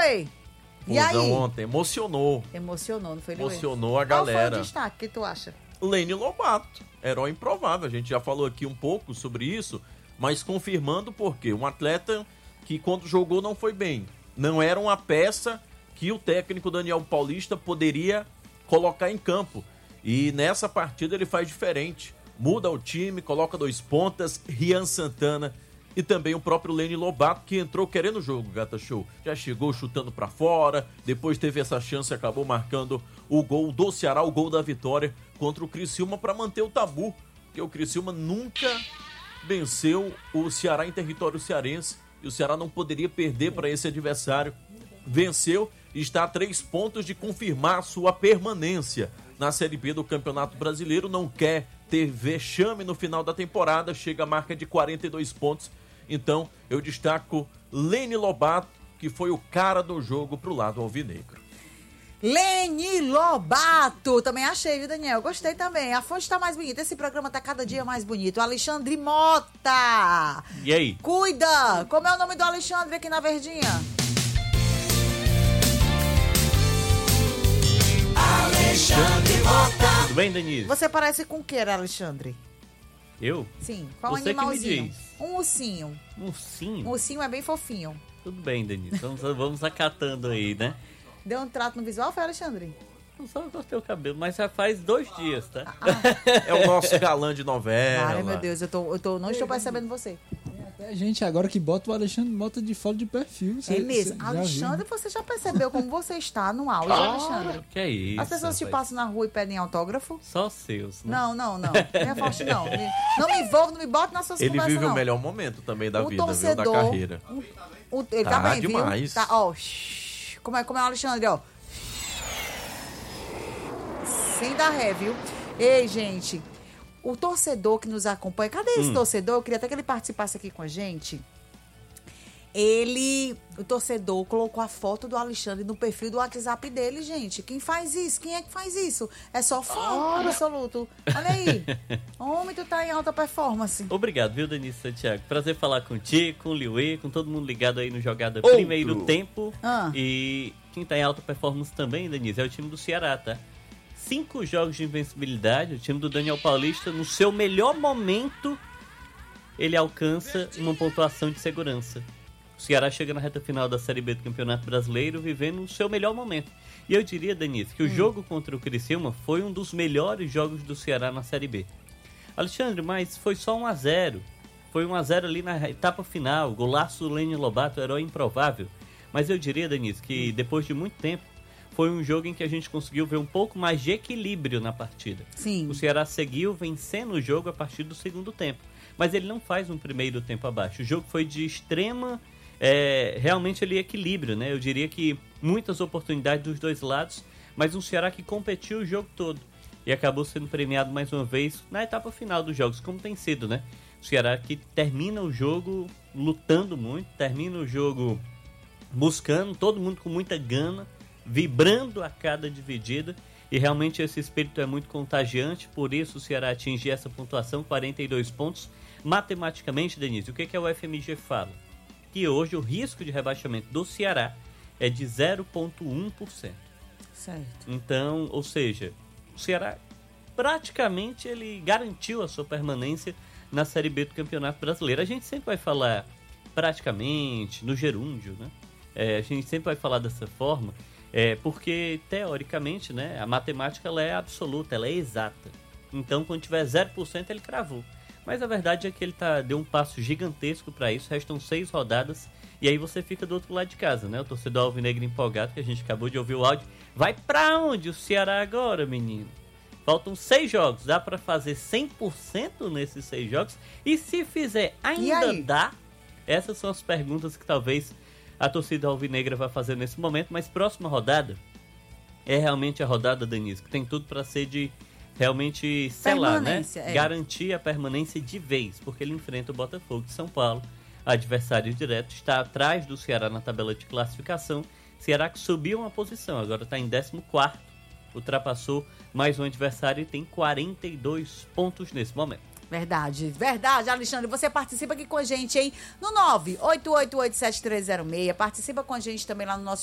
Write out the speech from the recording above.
Liuê? E aí? Ontem emocionou. Emocionou, não foi, Liuê? Emocionou a galera. Qual foi o destaque que tu acha? Lene Lobato, herói improvável. A gente já falou aqui um pouco sobre isso, mas confirmando porque um atleta que quando jogou não foi bem. Não era uma peça que o técnico Daniel Paulista poderia colocar em campo. E nessa partida ele faz diferente. Muda o time, coloca 2 pontas, Rian Santana e também o próprio Lene Lobato, que entrou querendo o jogo, Gata Show. Já chegou chutando pra fora, depois teve essa chance e acabou marcando o gol do Ceará, o gol da vitória contra o Criciúma para manter o tabu, porque o Criciúma nunca venceu o Ceará em território cearense e o Ceará não poderia perder para esse adversário. Venceu e está a 3 pontos de confirmar sua permanência na Série B do Campeonato Brasileiro. Não quer ter vexame no final da temporada, chega a marca de 42 pontos. Então, eu destaco Lene Lobato, que foi o cara do jogo pro lado alvinegro. Lene Lobato, também achei, viu, Daniel? Gostei também. A fonte tá mais bonita, esse programa tá cada dia mais bonito. Alexandre Mota. E aí? Cuida! Como é o nome do Alexandre aqui na Verdinha? Alexandre Mota. Tudo bem, Denise? Você parece com o que, Alexandre? Eu? Sim, qual Você animalzinho? que me diz. Um ursinho. Um ursinho? Um ursinho é bem fofinho. Tudo bem, Denise. Vamos acatando aí, né? Deu um trato no visual, foi, Alexandre? Eu só cortei o cabelo, mas já faz 2 dias, tá? É o nosso galã de novela. Ai, meu Deus, não estou percebendo você. Até gente agora que bota o Alexandre Mota de foto de perfil. É mesmo. Alexandre, você já percebeu como você está no auge, Alexandre? Que é isso? As pessoas te passam na rua e pedem autógrafo? Só seus, né? Não. Não é forte, não. Não me envolve, não me bota nas suas Ele conversas, vive não. o melhor momento também da vida, torcedor, viu? Da carreira. Ele tá bem, demais. viu? Tá, ó. Como é o Alexandre, ó. Sem dar ré, viu? Ei, gente, o torcedor que nos acompanha, cadê esse torcedor? Eu queria até que ele participasse aqui com a gente. O torcedor colocou a foto do Alexandre no perfil do WhatsApp dele, gente. Quem faz isso? Quem é que faz isso? É só fã absoluto. Olha aí. Homem, tu tá em alta performance. Obrigado, viu, Denise Santiago? Prazer falar contigo, com o Liuê, com todo mundo ligado aí no Jogada Primeiro Tempo. E quem tá em alta performance também, Denise, é o time do Ceará, tá? 5 jogos de invencibilidade, o time do Daniel Paulista, no seu melhor momento, ele alcança uma pontuação de segurança. O Ceará chega na reta final da Série B do Campeonato Brasileiro vivendo o seu melhor momento. E eu diria, Denise, que o jogo contra o Criciúma foi um dos melhores jogos do Ceará na Série B. Alexandre, mas foi só 1-0. Foi 1-0 ali na etapa final, golaço do Lene Lobato, herói improvável. Mas eu diria, Denise, que depois de muito tempo, foi um jogo em que a gente conseguiu ver um pouco mais de equilíbrio na partida. Sim. O Ceará seguiu vencendo o jogo a partir do segundo tempo. Mas ele não faz um primeiro tempo abaixo. O jogo foi de extrema... realmente ele equilíbrio, né? Eu diria que muitas oportunidades dos dois lados, mas um Ceará que competiu o jogo todo. E acabou sendo premiado mais uma vez na etapa final dos jogos, como tem sido, né? O Ceará que termina o jogo lutando muito, termina o jogo buscando, todo mundo com muita gana, vibrando a cada dividida, e realmente esse espírito é muito contagiante, por isso o Ceará atinge essa pontuação, 42 pontos. Matematicamente, Denise, o que a UFMG fala? Que hoje o risco de rebaixamento do Ceará é de 0,1%. Certo. Então, ou seja, o Ceará praticamente ele garantiu a sua permanência na Série B do Campeonato Brasileiro. A gente sempre vai falar praticamente, no gerúndio, né? A gente sempre vai falar dessa forma, porque, teoricamente, né, a matemática ela é absoluta, ela é exata. Então, quando tiver 0%, ele cravou. Mas a verdade é que ele deu um passo gigantesco para isso, restam 6 rodadas, e aí você fica do outro lado de casa, né? O torcedor alvinegro empolgado, que a gente acabou de ouvir o áudio. Vai pra onde o Ceará agora, menino? Faltam 6 jogos, dá para fazer 100% nesses 6 jogos? E se fizer, ainda dá? Essas são as perguntas que talvez a torcida alvinegra vai fazer nesse momento, mas próxima rodada é realmente a rodada, Denise, que tem tudo para ser de realmente selar, né? Garantir a permanência de vez, porque ele enfrenta o Botafogo de São Paulo, adversário direto, está atrás do Ceará na tabela de classificação. Ceará que subiu uma posição, agora está em 14º, ultrapassou mais um adversário e tem 42 pontos nesse momento. Verdade, Alexandre. Você participa aqui com a gente, hein? No 988871306. Participa com a gente também lá no nosso